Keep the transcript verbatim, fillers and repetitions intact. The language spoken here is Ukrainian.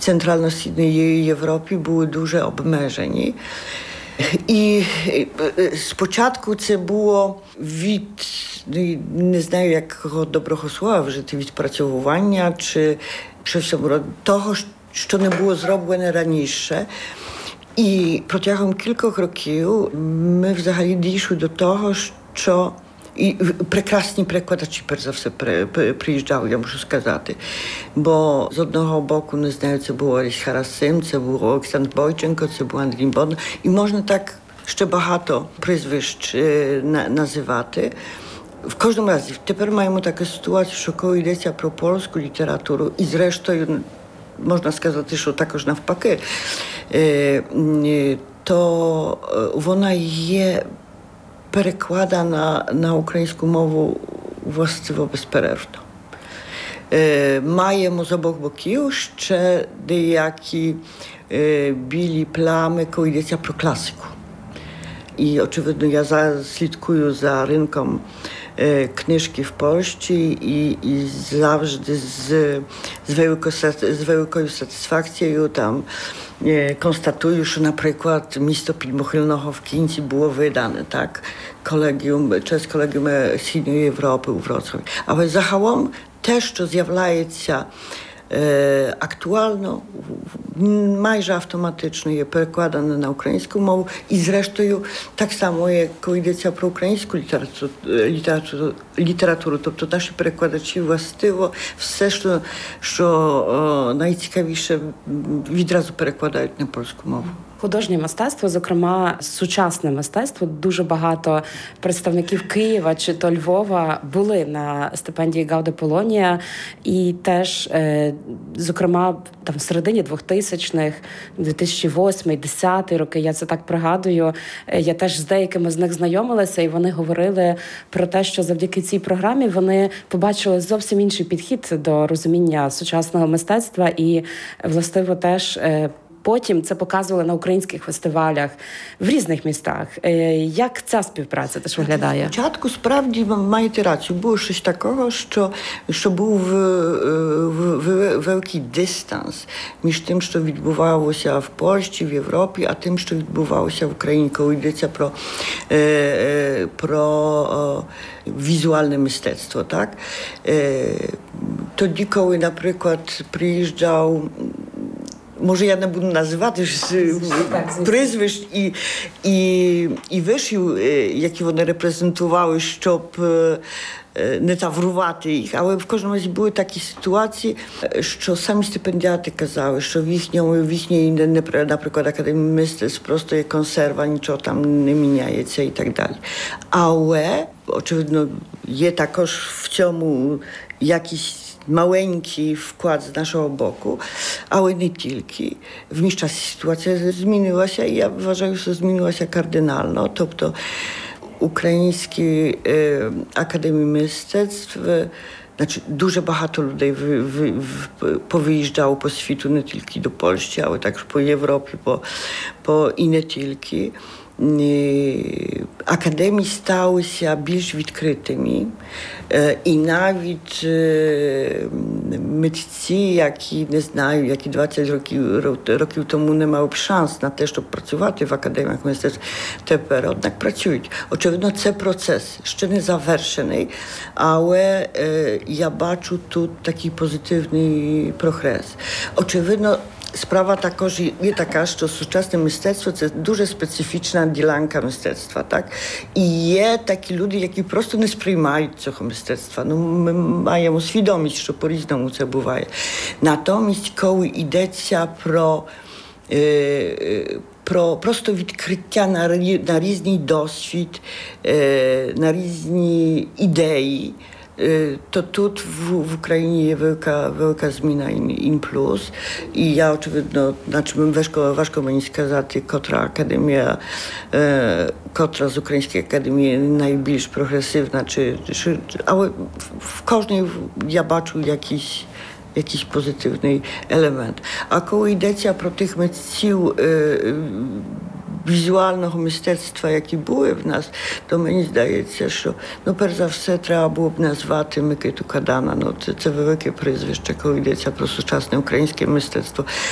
Центрально-Східної Європі були дуже обмежені. І спочатку це було від, не знаю, якого доброго слова вжити, відпрацьовування чи щось того, що не було зроблене раніше. І протягом кількох років ми взагалі дійшли до того, що і прекрасні перекладачі, перш за все, приїжджали, я можу сказати. Бо з одного боку, не знаю, це був Оріс Харасим, це був Олександр Бойченко, це був Андрій Бодна. І можна так ще багато прізвищ називати. В кожному разі, тепер маємо таку ситуацію, що коли йдеться про польську літературу, і зрештою, можна сказати, що також навпаки, то вона є перекладана на українську мову властиво безперервно. Е, маємо з обох боків ще деякі е, білі плями, коли йдеться про класику. І, очевидно, я зараз слідкую за ринком е, книжки в Польщі і, і завжди з, з, велико, з великою сатисфакцією там konstatuję, że na przykład Misto Підмогильного в кінці було видане, так, колегіум, через колегіум Східної Європи у Вроцлаві. Але загалом те, що з'являється е, актуально, майже автоматично є перекладане на українську мову. І зрештою, так само, як коли йдеться про українську літературу, літературу, літературу, тобто наші перекладачі властиво все, що, що о, найцікавіше, відразу перекладають на польську мову. Художнє мистецтво, зокрема сучасне мистецтво, дуже багато представників Києва чи то Львова були на стипендії Гауда Полонія, і теж, зокрема, там в середині двохтисячних, дві тисячі восьмий, десятий роки, я це так пригадую, я теж з деякими з них знайомилася, і вони говорили про те, що завдяки цій програмі вони побачили зовсім інший підхід до розуміння сучасного мистецтва і, властиво, теж потім це показували на українських фестивалях в різних містах. Як ця співпраця теж виглядає? Спочатку, справді, маєте рацію, було щось такого, що, що був великий дистанс між тим, що відбувалося в Польщі, в Європі, а тим, що відбувалося в Україні, коли йдеться про, про візуальне мистецтво. Так? Тоді, коли, наприклад, приїжджав, може, я не буду називати прізвищ і, і, і вишів, які вони репрезентували, щоб не таврувати їх. Але в кожному разі були такі ситуації, що самі стипендіати казали, що в їхньому, в їхній, наприклад, академії мистецтв просто є консерва, нічого там не міняється і так далі. Але, очевидно, є також в цьому якісь маленький вклад з нашого боку, але не тільки. В між часі ситуація змінилася, і я вважаю, що змінилася кардинально. Тобто українські е, академії мистецтв, значить, дуже багато людей в, в, в, повиїжджало по світу, не тільки до Польщі, але також по Європі, по, по, і не тільки. Академії сталися більш відкритими, і навіть митці, які, не знаю, які двадцять років, років тому не мали б шанс на те, щоб працювати в академіях мистецтв, тепер, однак, працюють. Очевидно, це процес ще не завершений, але я бачу тут такий позитивний прогрес. Очевидно, справа також є така, що сучасне мистецтво – це дуже специфічна ділянка мистецтва, так? І є такі люди, які просто не сприймають цього мистецтва. Ну, ми маємо свідомість, що по-різному це буває. Натомість, коли йдеться про, е, про просто відкриття на, на різний досвід, е, на різні ідеї, to tu w, w Ukrainie wielka, wielka zmiana in, in plus. I ja oczywiście, znaczy bym ważko, ważko mені сказати, котра академія, е, котра з Української академії найбільш прогресивна, чи, чи, але в, в кожній я бачу якийсь, якийсь позитивний елемент. А коли йдеться про тих митців, е, візуального мистецтва, які були в нас, то мені здається, що, ну, перш за все, треба було б назвати Микиту Кадана. Ну, це, це велике прізвище, коли йдеться про сучасне українське мистецтво.